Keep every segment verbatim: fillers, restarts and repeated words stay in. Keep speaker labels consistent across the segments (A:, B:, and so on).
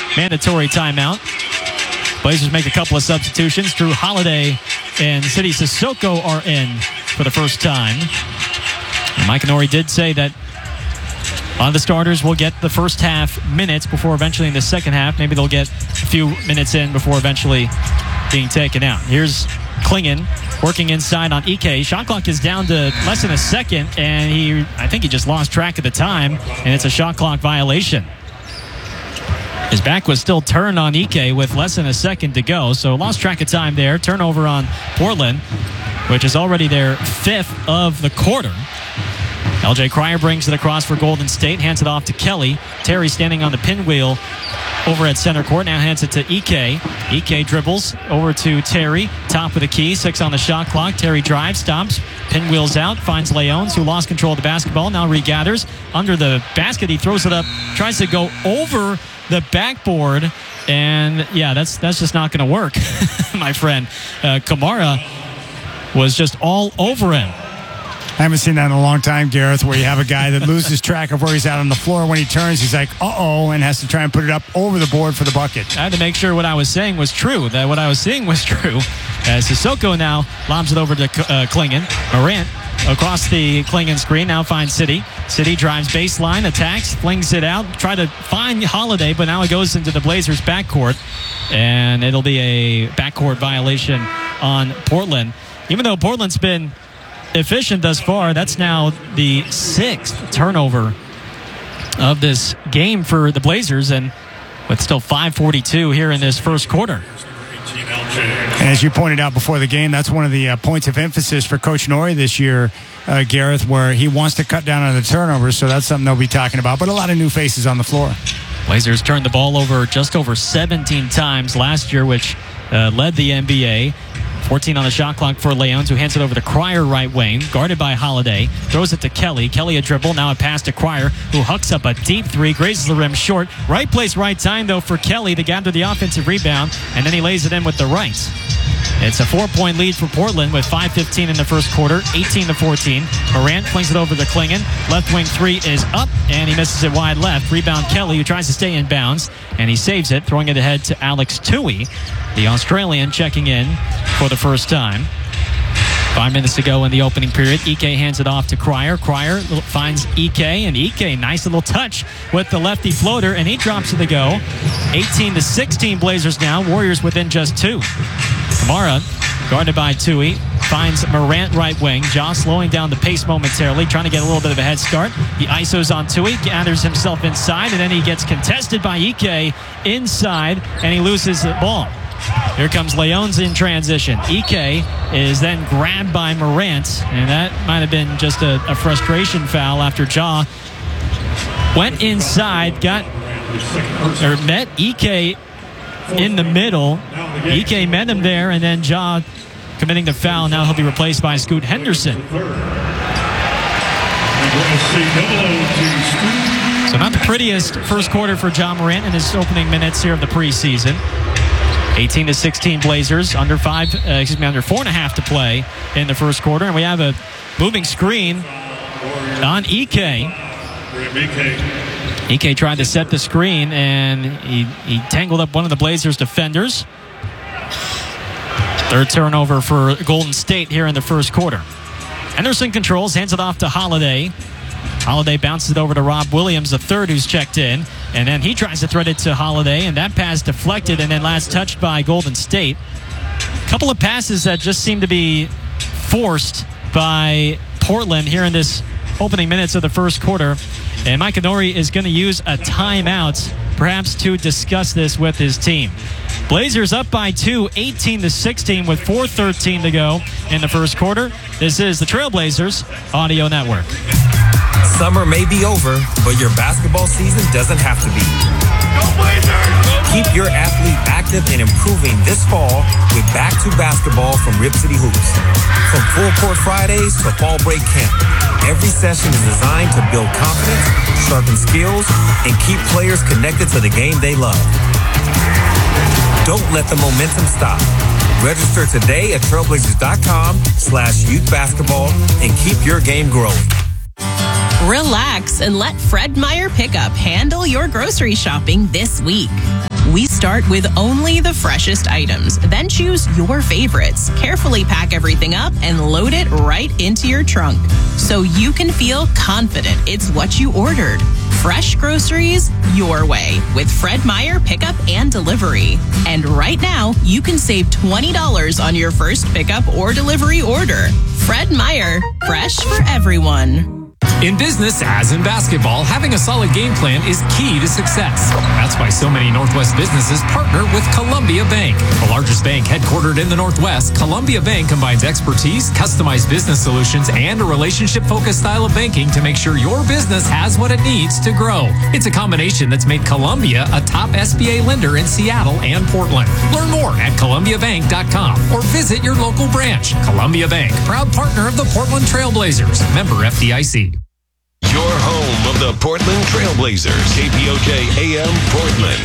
A: mandatory timeout. Blazers make a couple of substitutions. Drew Holiday and Sidy Cissoko are in for the first time. And Mike Nori did say that a lot of the starters will get the first half minutes before eventually in the second half. Maybe they'll get a few minutes in before eventually being taken out. Here's Klingon working inside on Ike. Shot clock is down to less than a second, and he, I think he just lost track of the time, and it's a shot clock violation. His back was still turned on Ike with less than a second to go, so lost track of time there. Turnover on Portland, which is already their fifth of the quarter. L J Cryer brings it across for Golden State, hands it off to Kelly. Terry standing on the pinwheel over at center court, now hands it to Ike. Ike dribbles over to Terry, top of the key, six on the shot clock. Terry drives, stops, pinwheels out, finds Leones, who lost control of the basketball, now regathers. Under the basket, he throws it up, tries to go over the backboard, and yeah, that's that's just not going to work, my friend. Uh, Kamara was just all over him.
B: I haven't seen that in a long time, Gareth, where you have a guy that loses track of where he's at on the floor. When he turns, he's like, uh-oh, and has to try and put it up over the board for the bucket.
A: I had to make sure what I was saying was true, that what I was seeing was true. As Cissoko now lobs it over to uh, Klingon. Morant across the Klingon screen, now finds Sidy. Sidy drives baseline, attacks, flings it out, try to find Holiday, but now it goes into the Blazers' backcourt, and it'll be a backcourt violation on Portland. Even though Portland's been efficient thus far, that's now the sixth turnover of this game for the Blazers, and with still five forty-two here in this first quarter.
B: And as you pointed out before the game, that's one of the uh, points of emphasis for Coach Nori this year, uh, Gareth, where he wants to cut down on the turnovers, so that's something they'll be talking about, but a lot of new faces on the floor.
A: Blazers turned the ball over just over seventeen times last year, which uh, led the N B A. fourteen on the shot clock for Leones, who hands it over to Cryer right wing, guarded by Holiday. Throws it to Kelly. Kelly a dribble, now a pass to Cryer, who hucks up a deep three, grazes the rim short. Right place, right time, though, for Kelly to gather the offensive rebound, and then he lays it in with the right. It's a four-point lead for Portland with five fifteen in the first quarter, eighteen to fourteen. Morant flings it over to Klingon. Left wing three is up, and he misses it wide left. Rebound Kelly, who tries to stay in bounds, and he saves it, throwing it ahead to Alex Tui, the Australian, checking in for the first time. Five minutes to go in the opening period. Ike hands it off to Cryer. Cryer finds Ike, and Ike, nice little touch with the lefty floater, and he drops it to go. eighteen to sixteen Blazers now. Warriors within just two. Kamara, guarded by Tui, finds Morant right wing. Ja slowing down the pace momentarily, trying to get a little bit of a head start. He I S Os on Tui, gathers himself inside, and then he gets contested by Ike inside, and he loses the ball. Here comes Leones in transition. Ike is then grabbed by Morant, and that might have been just a, a frustration foul after Ja went inside, got or met Ike in the middle. Ike met him there, and then Ja committing the foul. Now he'll be replaced by Scoot Henderson. So not the prettiest first quarter for Ja Morant in his opening minutes here of the preseason. eighteen to sixteen Blazers, under five, uh, excuse me, under four and a half to play in the first quarter, and we have a moving screen on Ike. Ike tried to set the screen, and he, he tangled up one of the Blazers defenders. Third turnover for Golden State here in the first quarter. Henderson controls, hands it off to Holiday. Holiday bounces it over to Rob Williams, the third, who's checked in. And then he tries to thread it to Holiday, and that pass deflected and then last touched by Golden State. A couple of passes that just seem to be forced by Portland here in this opening minutes of the first quarter. And Mike Nori is going to use a timeout, perhaps to discuss this with his team. Blazers up by two, eighteen to sixteen, with four thirteen to go in the first quarter. This is the Trailblazers Audio Network.
C: Summer may be over, but your basketball season doesn't have to be.
D: Go Blazers!
C: Keep your athlete active and improving this fall with Back to Basketball from Rip City Hoops. From Full Court Fridays to Fall Break Camp, every session is designed to build confidence, sharpen skills, and keep players connected to the game they love. Don't let the momentum stop. Register today at trailblazers.com slash youth basketball and keep your game growing.
E: Relax and let Fred Meyer Pickup handle your grocery shopping this week. We start with only the freshest items, then choose your favorites. Carefully pack everything up and load it right into your trunk so you can feel confident it's what you ordered. Fresh groceries your way with Fred Meyer pickup and delivery. And right now, you can save twenty dollars on your first pickup or delivery order. Fred Meyer, fresh for everyone.
F: In business, as in basketball, having a solid game plan is key to success. That's why so many Northwest businesses partner with Columbia Bank. The largest bank headquartered in the Northwest, Columbia Bank combines expertise, customized business solutions, and a relationship-focused style of banking to make sure your business has what it needs to grow. It's a combination that's made Columbia a top S B A lender in Seattle and Portland. Learn more at columbia bank dot com or visit your local branch. Columbia Bank, proud partner of the Portland Trailblazers. Member F D I C.
G: Your home of the Portland Trailblazers, K P O J A M Portland.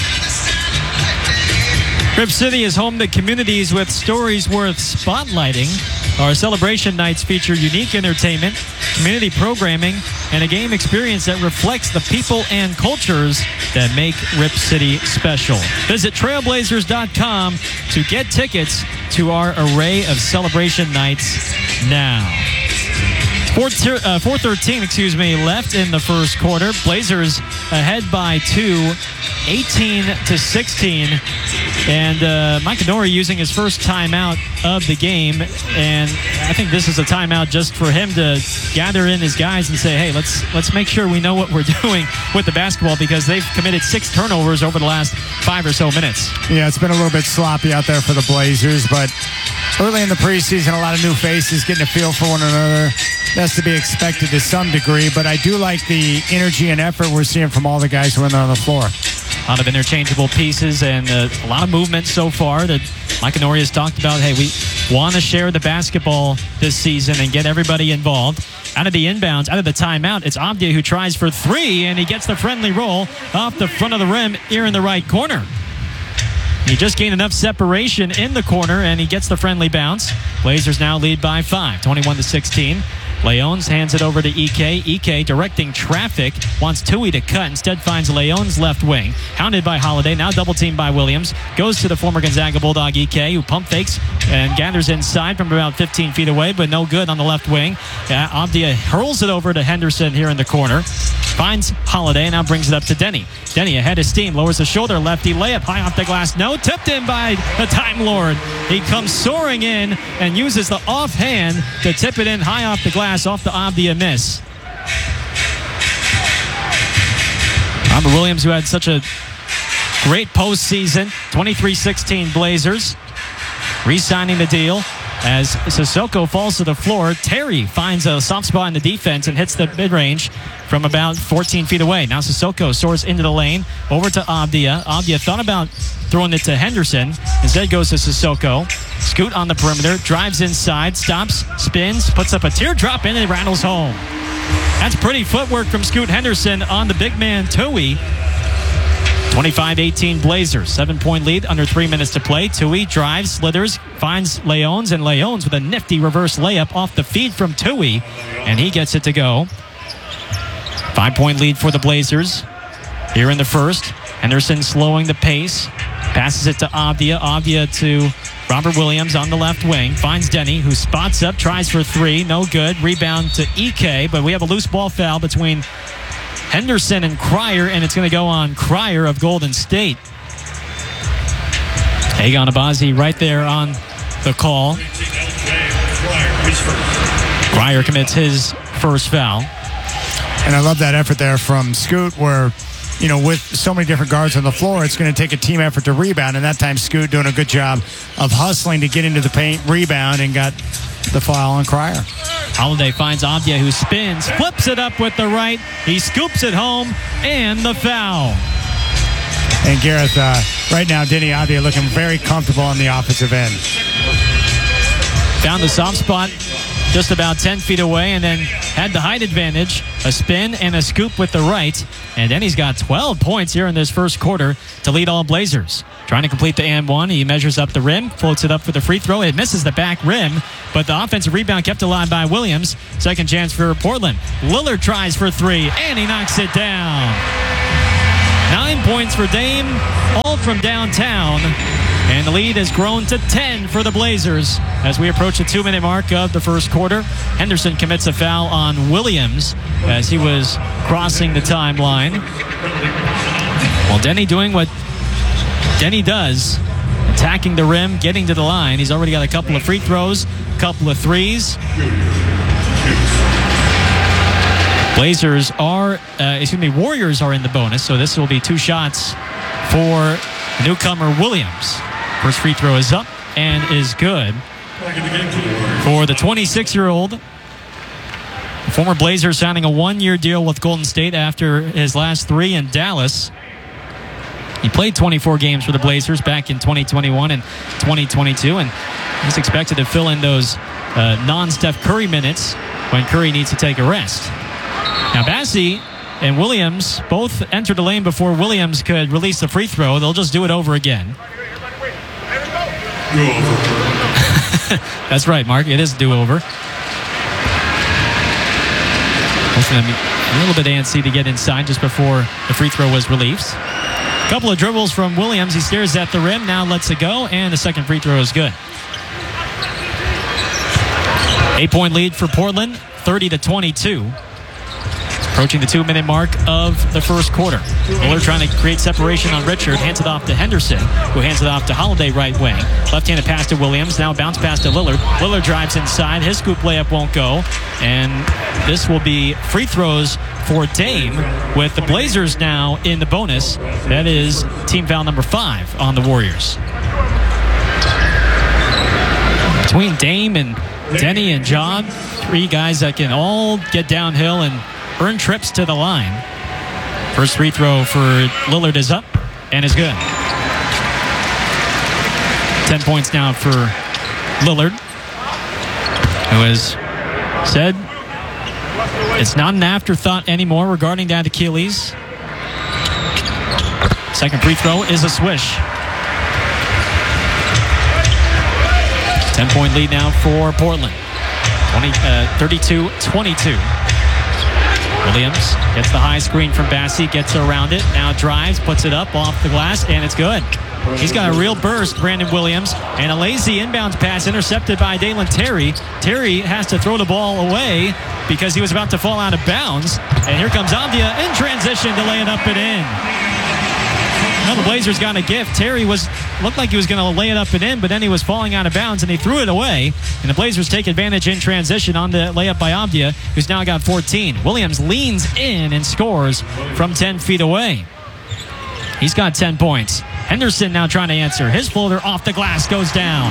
A: Rip City is home to communities with stories worth spotlighting. Our celebration nights feature unique entertainment, community programming, and a game experience that reflects the people and cultures that make Rip City special. Visit trailblazers dot com to get tickets to our array of celebration nights now. four thirteen, excuse me, left in the first quarter. Blazers ahead by two, eighteen to sixteen. And uh, Mike Nori using his first timeout of the game. And I think this is a timeout just for him to gather in his guys and say, hey, let's let's make sure we know what we're doing with the basketball, because they've committed six turnovers over the last five or so minutes.
B: Yeah, it's been a little bit sloppy out there for the Blazers, but early in the preseason, a lot of new faces getting a feel for one another. That's to be expected to some degree, but I do like the energy and effort we're seeing from all the guys who are on the floor.
A: A lot of interchangeable pieces and uh, a lot of movement so far that Mike Nori has talked about. Hey, we want to share the basketball this season and get everybody involved. Out of the inbounds, out of the timeout, it's Abdia who tries for three, and he gets the friendly roll off the front of the rim here in the right corner. He just gained enough separation in the corner, and he gets the friendly bounce. Blazers now lead by five, twenty-one to sixteen. Leones hands it over to E K. E K directing traffic, wants Tui to cut. Instead finds Leones left wing. Hounded by Holiday, now double teamed by Williams. Goes to the former Gonzaga Bulldog E K, who pump fakes and gathers inside from about fifteen feet away, but no good on the left wing. Uh, Abdia hurls it over to Henderson here in the corner. Finds Holiday, now brings it up to Denny. Denny ahead of steam, lowers the shoulder, lefty layup high off the glass. No, tipped in by the Time Lord. He comes soaring in and uses the offhand to tip it in high off the glass, off the Abdia miss. Robert Williams, who had such a great postseason, twenty-three sixteen Blazers, re-signing the deal. As Sissoko falls to the floor, Terry finds a soft spot in the defense and hits the mid-range from about fourteen feet away. Now Sissoko soars into the lane, over to Abdia. Abdia thought about throwing it to Henderson. Instead goes to Sissoko. Scoot on the perimeter, drives inside, stops, spins, puts up a teardrop in, and rattles home. That's pretty footwork from Scoot Henderson on the big man Tui. twenty-five eighteen Blazers, seven-point lead, under three minutes to play. Tui drives, slithers, finds Leones, and Leones with a nifty reverse layup off the feed from Tui, and he gets it to go. Five-point lead for the Blazers here in the first. Henderson slowing the pace, passes it to Abdia. Abdia to Robert Williams on the left wing, finds Denny, who spots up, tries for three, no good. Rebound to E K, but we have a loose ball foul between Henderson and Cryer, and it's going to go on Cryer of Golden State. Egon Abazi right there on the call. Cryer commits his first foul.
B: And I love that effort there from Scoot, where, you know, with so many different guards on the floor, it's going to take a team effort to rebound, and that time Scoot doing a good job of hustling to get into the paint, rebound, and got the foul on Cryer.
A: Holiday finds Abdia, who spins, flips it up with the right. He scoops it home, and the foul.
B: And Gareth, uh, right now, Denny Abdia looking very comfortable on the offensive end.
A: Found the soft spot just about ten feet away, and then had the height advantage, a spin and a scoop with the right. And then he's got twelve points here in this first quarter to lead all Blazers. Trying to complete the and one. He measures up the rim, floats it up for the free throw. It misses the back rim, but the offensive rebound kept alive by Williams. Second chance for Portland. Lillard tries for three, and he knocks it down. Nine points for Dame, all from downtown. And the lead has grown to ten for the Blazers as we approach the two-minute mark of the first quarter. Henderson commits a foul on Williams as he was crossing the timeline. Well, Denny doing what Denny does, attacking the rim, getting to the line. He's already got a couple of free throws, a couple of threes. Blazers are, uh, excuse me, Warriors are in the bonus, so this will be two shots for newcomer Williams. First free throw is up and is good for the twenty-six-year-old. Former Blazer signing a one-year deal with Golden State after his last three in Dallas. He played twenty-four games for the Blazers back in twenty twenty-one and twenty twenty-two, and he's expected to fill in those uh, non-Steph Curry minutes when Curry needs to take a rest. Now, Bassey and Williams both entered the lane before Williams could release the free throw. They'll just do it over again. That's right, Mark. It is do-over. Both of them a little bit antsy to get inside just before the free throw was released. A couple of dribbles from Williams. He stares at the rim, now lets it go, and the second free throw is good. Eight-point lead for Portland, thirty to twenty-two. Approaching the two-minute mark of the first quarter. Miller trying to create separation on Richard. Hands it off to Henderson, who hands it off to Holiday right wing. Left-handed pass to Williams. Now bounce pass to Lillard. Lillard drives inside. His scoop layup won't go. And this will be free throws for Dame with the Blazers now in the bonus. That is team foul number five on the Warriors. Between Dame and Denny and John, three guys that can all get downhill and earn trips to the line. First free throw for Lillard is up and is good. Ten points now for Lillard, who has said it's not an afterthought anymore regarding that Achilles. Second free throw is a swish. Ten-point lead now for Portland. thirty-two twenty-two. Williams gets the high screen from Bassey, gets around it, now drives, puts it up off the glass, and it's good. He's got a real burst, Brandon Williams, and a lazy inbounds pass intercepted by Dalen Terry. Terry has to throw the ball away because he was about to fall out of bounds. And here comes Avdia in transition to lay it up and in. Well, the Blazers got a gift. Terry was looked like he was going to lay it up and in, but then he was falling out of bounds, and he threw it away. And the Blazers take advantage in transition on the layup by Avdia, who's now got fourteen. Williams leans in and scores from ten feet away. He's got ten points. Henderson now trying to answer. His floater off the glass goes down.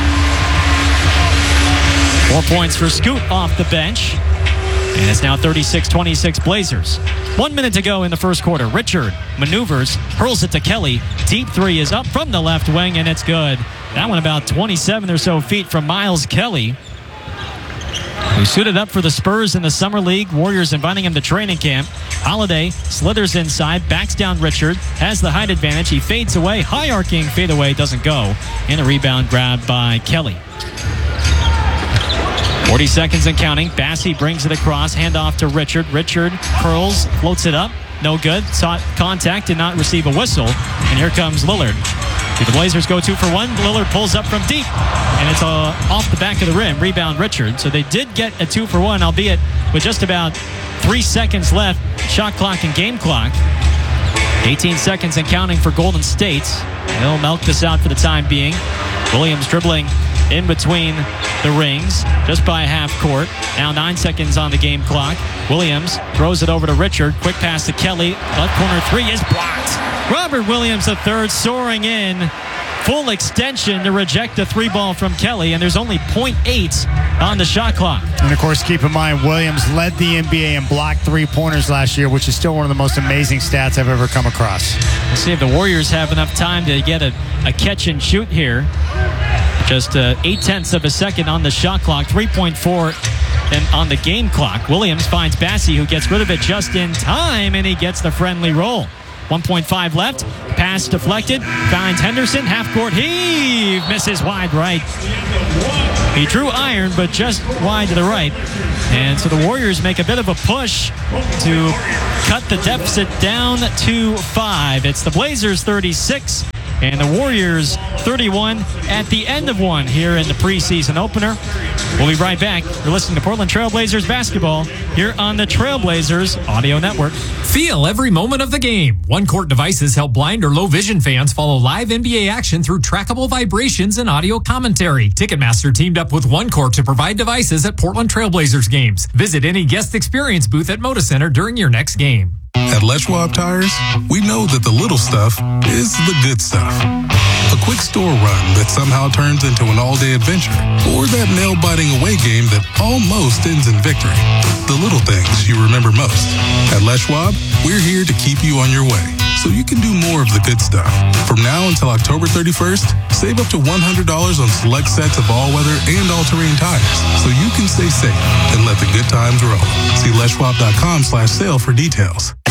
A: Four points for Scoot off the bench. And it's now thirty-six twenty-six Blazers. One minute to go in the first quarter. Richard maneuvers, hurls it to Kelly. Deep three is up from the left wing, and it's good. That one about twenty-seven or so feet from Miles Kelly, who suited up for the Spurs in the Summer League. Warriors inviting him to training camp. Holiday slithers inside, backs down Richard, has the height advantage. He fades away. High arcing fadeaway doesn't go. And a rebound grabbed by Kelly. forty seconds and counting. Bassey brings it across. Handoff to Richard. Richard curls, floats it up. No good. Sought contact, did not receive a whistle. And here comes Lillard. The Blazers go two for one. Lillard pulls up from deep. And it's uh, off the back of the rim. Rebound Richard. So they did get a two for one, albeit with just about three seconds left. Shot clock and game clock. eighteen seconds and counting for Golden State. They'll milk this out for the time being. Williams dribbling in between the rings, just by half court. Now nine seconds on the game clock. Williams throws it over to Richard. Quick pass to Kelly. Left corner three is blocked. Robert Williams, the third, soaring in. Full extension to reject the three ball from Kelly, and there's only point eight on the shot clock.
B: And, of course, keep in mind, Williams led the N B A in blocked three-pointers last year, which is still one of the most amazing stats I've ever come across.
A: Let's see if the Warriors have enough time to get a, a catch and shoot here. Just uh, eight-tenths of a second on the shot clock, three point four and on the game clock. Williams finds Bassey, who gets rid of it just in time, and he gets the friendly roll. one point five left. Pass deflected. Finds Henderson. Half-court heave. Misses wide right. He drew iron, but just wide to the right. And so the Warriors make a bit of a push to cut the deficit down to five. It's the Blazers thirty-six and the Warriors thirty-one at the end of one here in the preseason opener. We'll be right back. You're listening to Portland Trailblazers basketball here on the Trailblazers Audio Network.
F: Feel every moment of the game. One Court devices help blind or low vision fans follow live N B A action through trackable vibrations and audio commentary. Ticketmaster teamed up with One Court to provide devices at Portland Trailblazers games. Visit any guest experience booth at Moda Center during your next game.
H: At Les Schwab Tires, we know that the little stuff is the good stuff. A quick store run that somehow turns into an all-day adventure, or that nail-biting away game that almost ends in victory. The little things you remember most. At Les Schwab, we're here to keep you on your way, so you can do more of the good stuff. From now until October thirty-first, save up to one hundred dollars on select sets of all-weather and all-terrain tires, so you can stay safe and let the good times roll. See leschwab.com slash sale for details.